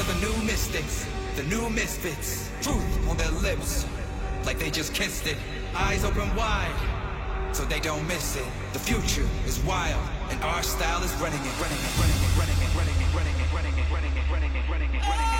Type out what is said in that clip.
the new mystics, the new misfits. Truth on their lips, like they just kissed it. Eyes open wide, so they don't miss it. The future is wild, and our style is running it, running it, running it, running it, running it, running it, running it, running it, running it, running it, running it.